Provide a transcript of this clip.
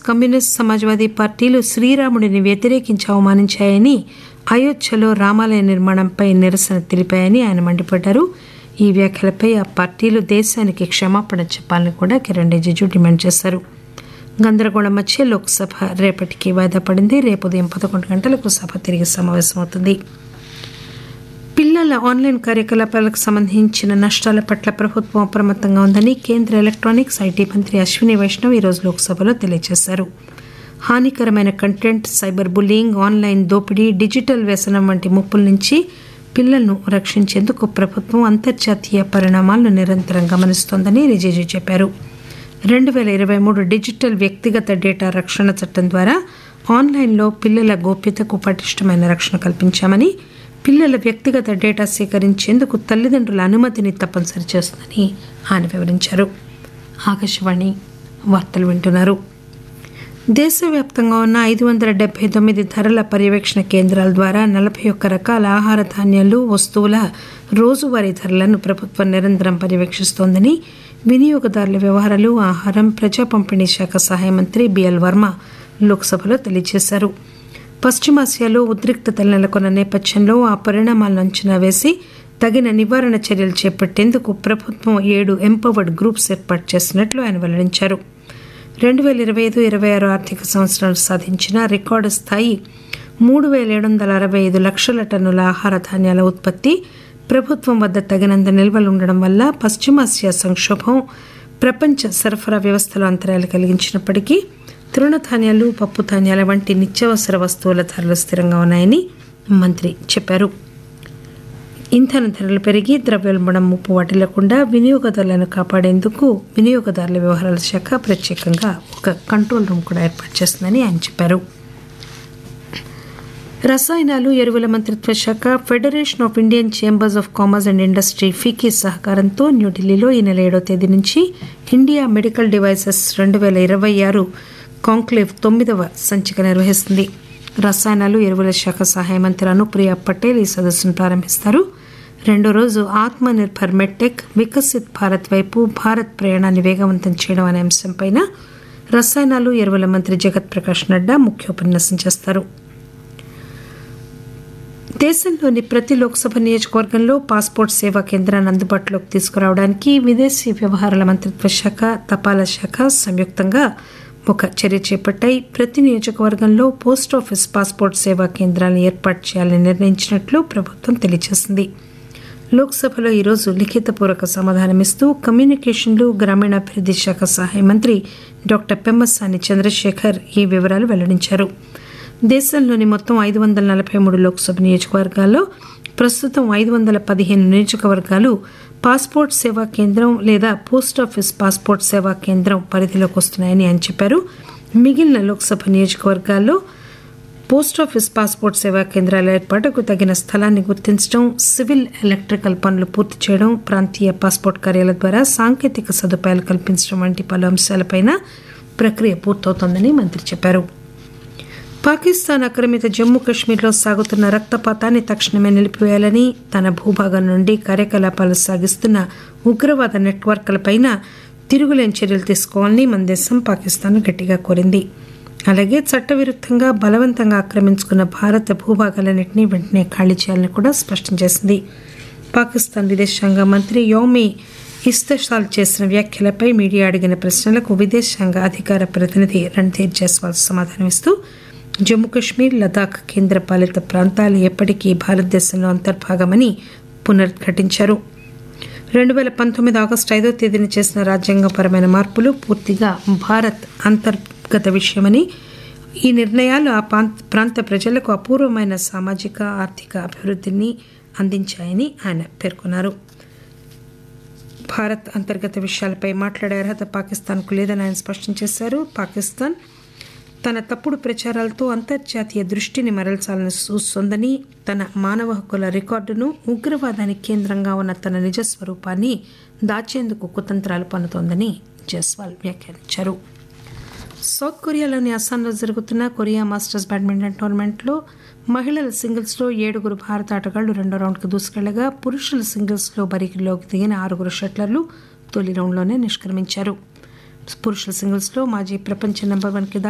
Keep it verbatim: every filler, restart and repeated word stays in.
Communist Samajwadi పార్టీలు శ్రీరాముడిని వ్యతిరేకించి అవమానించాయని, అయోధ్యలో రామాలయ నిర్మాణంపై నిరసన తెలిపాయని ఆయన మండిపడ్డారు. ఈ వ్యాఖ్యలపై ఆ పార్టీలు దేశానికి క్షమాపణ చెప్పాలని కూడా కిరణ్ రిజిజు డిమాండ్ చేశారు. గందరగోళం మధ్య లోక్సభ రేపటికి వాయిదా పడింది. రేపు ఉదయం పదకొండు గంటలకు సభ తిరిగి సమావేశమవుతుంది. పిల్లల ఆన్లైన్ కార్యకలాపాలకు సంబంధించిన నష్టాల పట్ల ప్రభుత్వం అప్రమత్తంగా ఉందని కేంద్ర ఎలక్ట్రానిక్స్, ఐటీ మంత్రి అశ్విని వైష్ణవ్ ఈరోజు లోక్సభలో తెలియజేశారు. హానికరమైన కంటెంట్, సైబర్ బుల్లింగ్, ఆన్లైన్ దోపిడీ, డిజిటల్ వ్యసనం వంటి ముప్పుల నుంచి పిల్లలను రక్షించేందుకు ప్రభుత్వం అంతర్జాతీయ పరిణామాలను నిరంతరం గమనిస్తోందని రిజిజు చెప్పారు. రెండు వేల ఇరవై మూడు డిజిటల్ వ్యక్తిగత డేటా రక్షణ చట్టం ద్వారా ఆన్లైన్లో పిల్లల గోప్యతకు పటిష్టమైన రక్షణ కల్పించామని, పిల్లల వ్యక్తిగత డేటా సేకరించేందుకు తల్లిదండ్రుల అనుమతిని తప్పనిసరి చేస్తుందని ఆయన వివరించారు. ఆకాశవాణి వార్తలు వింటున్నారు. దేశవ్యాప్తంగా ఉన్న ఐదు వందల డెబ్బై తొమ్మిది ధరల పర్యవేక్షణ కేంద్రాల ద్వారా నలభై ఒక్క రకాల ఆహార ధాన్యాలు, వస్తువుల రోజువారీ ధరలను ప్రభుత్వం నిరంతరం పర్యవేక్షిస్తోందని వినియోగదారుల వ్యవహారాలు, ఆహారం, ప్రజా పంపిణీ శాఖ సహాయ మంత్రి బిఎల్ వర్మ లోక్సభలో తెలియజేశారు. పశ్చిమాసియాలో ఉద్రిక్తతలు నెలకొన్న నేపథ్యంలో ఆ పరిణామాలను అంచనా వేసి తగిన నివారణ చర్యలు చేపట్టేందుకు ప్రభుత్వం ఏడు ఎంపవర్డ్ గ్రూప్స్ ఏర్పాటు చేసినట్లు ఆయన వెల్లడించారు. రెండు వేల ఇరవై ఐదు ఇరవై ఆరు ఆర్థిక సంవత్సరాలు సాధించిన రికార్డు స్థాయి మూడు వేల ఏడు వందల అరవై ఐదు లక్షల టన్నుల ఆహార ధాన్యాల ఉత్పత్తి ప్రభుత్వం వద్ద తగినంత నిల్వలు ఉండడం వల్ల పశ్చిమాసియా సంక్షోభం ప్రపంచ సరఫరా వ్యవస్థలో అంతరాయాలు కలిగించినప్పటికీ తృణధాన్యాలు, పప్పు ధాన్యాల వంటి నిత్యావసర వస్తువుల ధరలు స్థిరంగా ఉన్నాయని మంత్రి చెప్పారు. ఇంధన ధరలు పెరిగి ద్రవ్యోల్బణం ముప్పు వాటిల్లకుండా వినియోగదారులను కాపాడేందుకు వినియోగదారుల వ్యవహారాల శాఖ ప్రత్యేకంగా ఒక కంట్రోల్ రూమ్ కూడా ఏర్పాటు చేస్తుందని ఆయన చెప్పారు. రసాయనాలు, ఎరువుల మంత్రిత్వ శాఖ, federation of Indian chambers of commerce and industry FICCI సహకారంతో న్యూఢిల్లీలో ఈ నెల ఏడో తేదీ నుంచి ఇండియా మెడికల్ డివైసెస్ రెండు వేల ఇరవై ఆరు కాంక్లేవ్ తొమ్మిదవ సంచిక నిర్వహిస్తుంది. రసాయనాలు, ఎరువుల శాఖ సహాయ మంత్రి అనుప్రియ పటేల్ ఈ సదస్సును ప్రారంభిస్తారు. రెండో రోజు ఆత్మ నిర్భర్ మెడ్టెక్, వికసిత్ భారత్ వైపు భారత్ ప్రయాణాన్ని వేగవంతం చేయడం అనే అంశంపై రసాయనాలు, ఎరువుల మంత్రి జగత్ ప్రకాష్ నడ్డా ముఖ్య ఉపన్యాసం చేస్తారు. దేశంలోని ప్రతి లోక్సభ నియోజకవర్గంలో పాస్పోర్ట్ సేవా కేంద్రాన్ని అందుబాటులోకి తీసుకురావడానికి విదేశీ వ్యవహారాల మంత్రిత్వ శాఖ, తపాలా శాఖ సంయుక్తంగా ఒక చర్య చేపట్టాయి. ప్రతి నియోజకవర్గంలో పోస్టాఫీస్ పాస్పోర్ట్ సేవా కేంద్రాలను ఏర్పాటు చేయాలని నిర్ణయించినట్లు ప్రభుత్వం తెలియజేసింది. లోక్సభలో ఈరోజు లిఖితపూర్వక సమాధానమిస్తూ కమ్యూనికేషన్లు, గ్రామీణాభివృద్ధి శాఖ సహాయ మంత్రి డాక్టర్ పెమ్మసాని చంద్రశేఖర్ ఈ వివరాలు వెల్లడించారు. దేశంలోని మొత్తం ఐదు వందల నలభై మూడు లోక్సభ నియోజకవర్గాల్లో ప్రస్తుతం ఐదు వందల పదిహేను నియోజకవర్గాలు పాస్పోర్ట్ సేవా కేంద్రం లేదా పోస్టాఫీస్ పాస్పోర్ట్ సేవా కేంద్రం పరిధిలోకి వస్తున్నాయని ఆయన చెప్పారు. మిగిలిన లోక్సభ నియోజకవర్గాల్లో పోస్టాఫీస్ పాస్పోర్ట్ సేవా కేంద్రాల ఏర్పాటుకు తగిన స్థలాన్ని గుర్తించడం, సివిల్, ఎలక్ట్రికల్ పనులు పూర్తి చేయడం, ప్రాంతీయ పాస్పోర్ట్ కార్యాలయాల ద్వారా సాంకేతిక సదుపాయాలు కల్పించడం వంటి పలు అంశాలపై ప్రక్రియ పూర్తవుతోందని మంత్రి చెప్పారు. పాకిస్తాన్ ఆక్రమిత జమ్మూ కశ్మీర్లో సాగుతున్న రక్తపాతాన్ని తక్షణమే నిలిపివేయాలని, తన భూభాగం నుండి కార్యకలాపాలు సాగిస్తున్న ఉగ్రవాద నెట్వర్క్లపైన తిరుగులేని చర్యలు తీసుకోవాలని మన దేశం పాకిస్తాన్ గట్టిగా కోరింది. అలాగే చట్టవిరుద్ధంగా బలవంతంగా ఆక్రమించుకున్న భారత భూభాగాలన్నింటినీ వెంటనే ఖాళీ చేయాలని కూడా స్పష్టం చేసింది. పాకిస్తాన్ విదేశాంగ మంత్రి యోమి ఇస్తషాల్ చేసిన వ్యాఖ్యలపై మీడియా అడిగిన ప్రశ్నలకు విదేశాంగ అధికార ప్రతినిధి రణ్ధీర్ జైస్వాల్ సమాధానమిస్తూ జమ్మూ కశ్మీర్, లదాఖ్ కేంద్రపాలిత ప్రాంతాలు ఎప్పటికీ భారతదేశంలో అంతర్భాగమని పునరుద్ఘాటించారు. రెండు వేల పంతొమ్మిది ఆగస్టు ఐదో తేదీన చేసిన రాజ్యాంగపరమైన మార్పులు పూర్తిగా భారత్ అంతర్గత విషయమని, ఈ నిర్ణయాలు ఆ ప్రాంత ప్రజలకు అపూర్వమైన సామాజిక, ఆర్థిక అభివృద్ధిని అందించాయని ఆయన పేర్కొన్నారు. భారత్ అంతర్గత విషయాలపై మాట్లాడే అర్హత పాకిస్తాన్కు లేదని ఆయన స్పష్టం చేశారు. పాకిస్తాన్ తన తప్పుడు ప్రచారాలతో అంతర్జాతీయ దృష్టిని మరల్చాలని చూస్తోందని, తన మానవ హక్కుల రికార్డును, ఉగ్రవాదానికి కేంద్రంగా ఉన్న తన నిజస్వరూపాన్ని దాచేందుకు కుతంత్రాలు పన్నుతోందని జైస్వాల్ వ్యాఖ్యానించారు. సౌత్ కొరియాలోని అస్సాంలో జరుగుతున్న కొరియా మాస్టర్స్ బ్యాడ్మింటన్ టోర్నమెంట్లో మహిళల సింగిల్స్లో ఏడుగురు భారత ఆటగాళ్లు రెండో రౌండ్కు దూసుకెళ్లగా, పురుషుల సింగిల్స్లో బరిలోకి దిగిన ఆరుగురు షట్లర్లు తొలి రౌండ్లోనే నిష్క్రమించారు. పురుషుల సింగిల్స్లో మాజీ ప్రపంచ నెంబర్ వన్ కిదాంబి